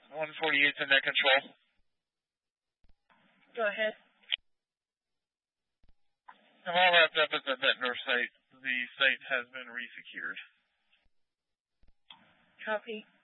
148's in net control. Go ahead. I'm all wrapped up at the Ventnor site. The site has been resecured. Copy.